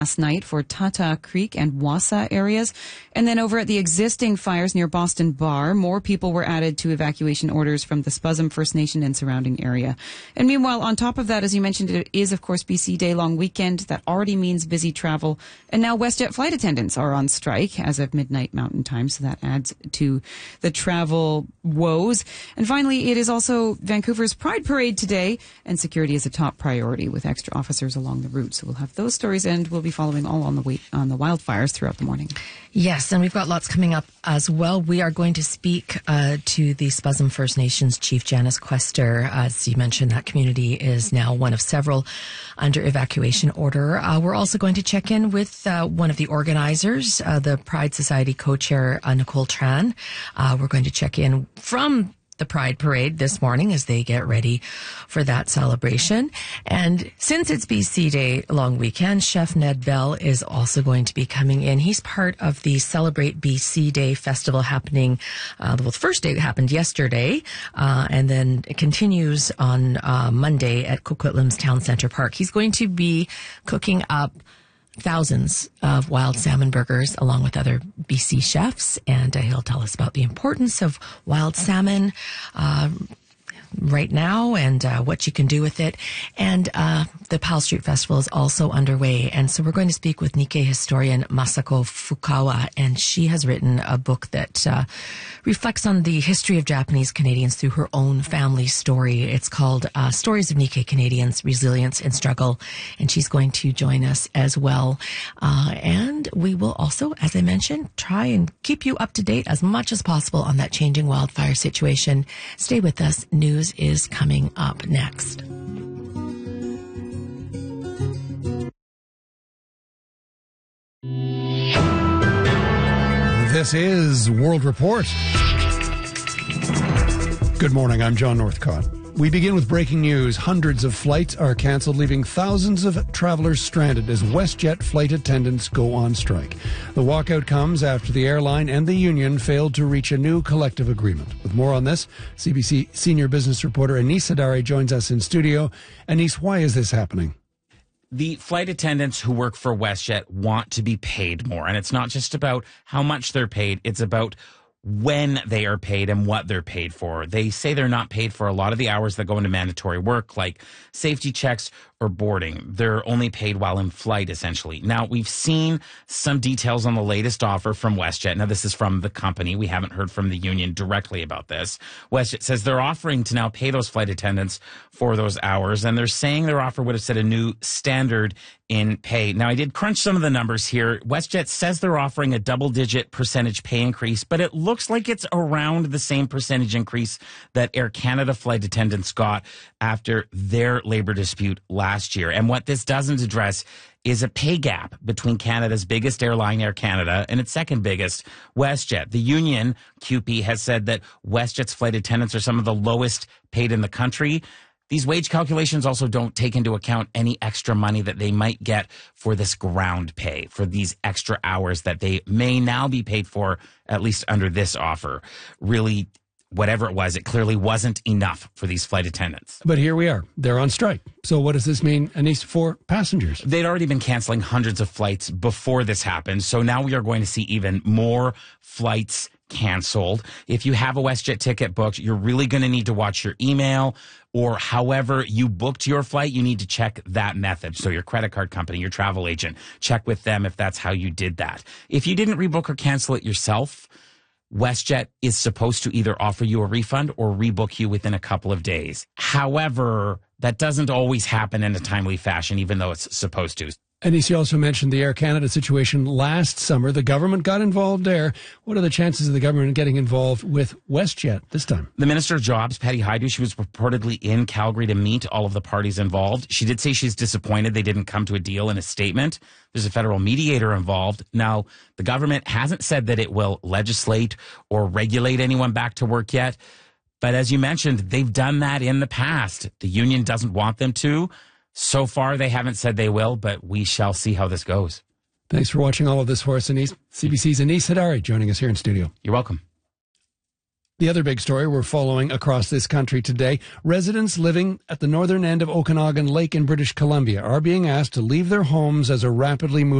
last night for Tata Creek and Wassa areas. And then over at the existing fires near Boston Bar, more people were added to evacuation orders from the Spuzum First Nation and surrounding area. And meanwhile, on top of that, as you mentioned, it is, of course, BC Day long weekend. That already means busy travel. And now WestJet flight attendants are on strike as of midnight Mountain Time, so that adds to the travel woes. And finally, it is also Vancouver's Pride Parade today, and security is a top priority with extra officers along the route. So we'll have those stories, and we'll be following all on the wildfires throughout the morning. Yes, and we've got lots coming up as well. We are going to speak to the Spuzum First Nations Chief Janice Quester. As you mentioned, that community is now one of several under evacuation order. We're also going to check in with one of the organizers, the Pride Society co-chair, Nicole Tran. We're going to check in from the Pride Parade this morning as they get ready for that celebration. And since it's BC Day long weekend, Chef Ned Bell is also going to be coming in. He's part of the Celebrate BC Day festival happening, the first day happened yesterday, and then it continues on Monday at Coquitlam's Town Centre Park. He's going to be cooking up thousands of wild salmon burgers along with other BC chefs, and he'll tell us about the importance of wild salmon right now and what you can do with it. And the Powell Street Festival is also underway, and so we're going to speak with Nikkei historian Masako Fukawa, and she has written a book that reflects on the history of Japanese Canadians through her own family story. It's called Stories of Nikkei Canadians, Resilience and Struggle, and she's going to join us as well. And we will also, as I mentioned, try and keep you up to date as much as possible on that changing wildfire situation. Stay with us. News is coming up next. This is World Report. Good morning, I'm John Northcott. We begin with breaking news. Hundreds of flights are cancelled, leaving thousands of travelers stranded as WestJet flight attendants go on strike. The walkout comes after the airline and the union failed to reach a new collective agreement. With more on this, CBC senior business reporter Anis Sadari joins us in studio. Anis, why is this happening? The flight attendants who work for WestJet want to be paid more. And it's not just about how much they're paid. It's about when they are paid and what they're paid for. They say they're not paid for a lot of the hours that go into mandatory work, like safety checks or boarding. They're only paid while in flight, essentially. Now, we've seen some details on the latest offer from WestJet. Now, this is from the company. We haven't heard from the union directly about this. WestJet says they're offering to now pay those flight attendants for those hours, and they're saying their offer would have set a new standard in pay. Now, I did crunch some of the numbers here. WestJet says they're offering a double-digit percentage pay increase, but it looks like it's around the same percentage increase that Air Canada flight attendants got after their labor dispute last year. And what this doesn't address is a pay gap between Canada's biggest airline, Air Canada, and its second biggest, WestJet. The union, CUPE, has said that WestJet's flight attendants are some of the lowest paid in the country. These wage calculations also don't take into account any extra money that they might get for this ground pay, for these extra hours that they may now be paid for, at least under this offer. Really, whatever it was, it clearly wasn't enough for these flight attendants. But here we are. They're on strike. So what does this mean, Anis, for passengers? They'd already been canceling hundreds of flights before this happened. So now we are going to see even more flights canceled. If you have a WestJet ticket booked, you're really going to need to watch your email, or however you booked your flight, you need to check that method. So your credit card company, your travel agent, check with them if that's how you did that. If you didn't rebook or cancel it yourself, WestJet is supposed to either offer you a refund or rebook you within a couple of days. However, that doesn't always happen in a timely fashion, even though it's supposed to. Anis, you also mentioned the Air Canada situation last summer. The government got involved there. What are the chances of the government getting involved with WestJet this time? The Minister of Jobs, Patty Hajdu, she was reportedly in Calgary to meet all of the parties involved. She did say she's disappointed they didn't come to a deal in a statement. There's a federal mediator involved. Now, the government hasn't said that it will legislate or regulate anyone back to work yet. But as you mentioned, they've done that in the past. The union doesn't want them to. So far, they haven't said they will, but we shall see how this goes. Thanks for watching all of this for us, Anis. CBC's Anis Hadari joining us here in studio. You're welcome. The other big story we're following across this country today, residents living at the northern end of Okanagan Lake in British Columbia are being asked to leave their homes as a rapidly moving